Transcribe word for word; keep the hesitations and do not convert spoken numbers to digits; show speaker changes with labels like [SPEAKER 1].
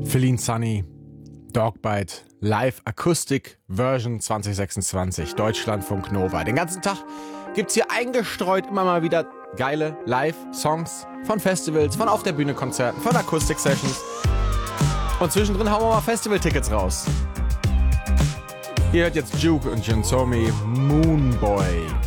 [SPEAKER 1] Feline Sunny, Dogbite, Live Akustik Version zwanzig sechsundzwanzig, Deutschlandfunk Nova. Den ganzen Tag gibt's hier eingestreut immer mal wieder geile Live-Songs von Festivals, von auf der Bühne Konzerten, von Akustik-Sessions. Und zwischendrin hauen wir mal Festival-Tickets raus. Ihr hört jetzt Juke und Jinsomi, Moonboy.